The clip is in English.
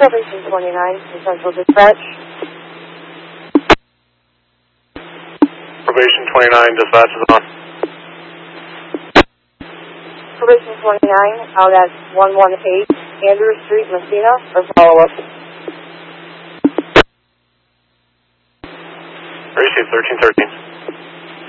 Probation 29 to Central Dispatch. Probation 29, dispatch is on. Probation 29 out at 118 Andrew Street, Messina, for follow-up. Receive 1313.